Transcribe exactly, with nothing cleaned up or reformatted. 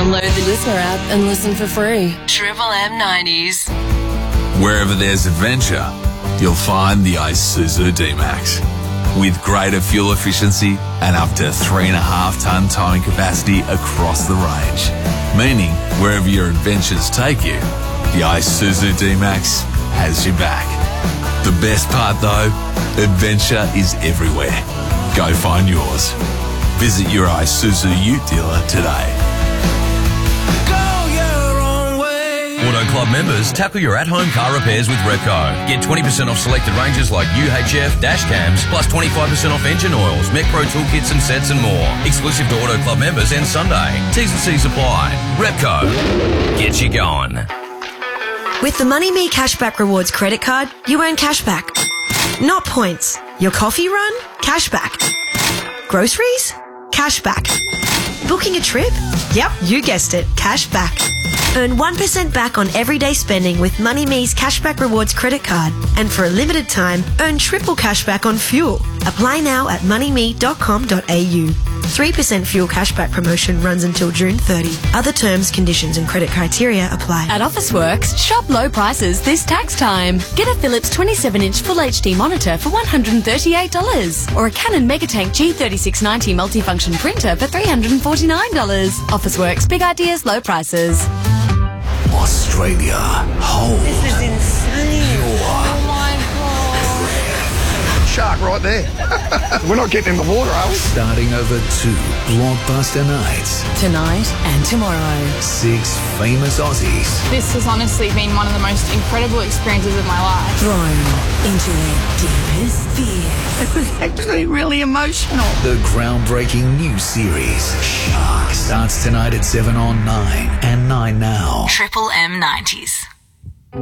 Download the Listener app and listen for free. Triple M nineties. Wherever there's adventure, you'll find the Isuzu D-Max. With greater fuel efficiency and up to three and a half tonne towing capacity across the range. Meaning, wherever your adventures take you, the Isuzu D-Max has your back. The best part though, adventure is everywhere. Go find yours. Visit your Isuzu Ute dealer today. Auto Club members, tackle your at-home car repairs with Repco. Get twenty percent off selected ranges like U H F, dash cams, plus twenty-five percent off engine oils, MechPro toolkits and sets and more. Exclusive to Auto Club members and Sunday. T's and C's apply. Repco. Get you going. With the MoneyMe Cashback Rewards credit card, you earn cashback. Not points. Your coffee run? Cashback. Groceries? Cashback. Booking a trip? Yep, you guessed it. Cashback. Earn one percent back on everyday spending with MoneyMe's Cashback Rewards credit card. And for a limited time, earn triple cashback on fuel. Apply now at moneyme dot com dot a u. three percent fuel cashback promotion runs until June thirtieth. Other terms, conditions and credit criteria apply. At Officeworks, shop low prices this tax time. Get a Philips twenty-seven inch Full H D monitor for one hundred thirty-eight dollars or a Canon Megatank G thirty-six ninety multifunction printer for three hundred forty-nine dollars. Officeworks, big ideas, low prices. Australia, hold. This is insane. Your oh my God. Shark right there. We're not getting in the water, are we? Starting over two blockbuster nights. Tonight and tomorrow. Six famous Aussies. This has honestly been one of the most incredible experiences of my life. Thrown into their deepest fear. It was actually really emotional. The groundbreaking new series, Shark, starts tonight at seven on nine and nine now. Triple M nineties.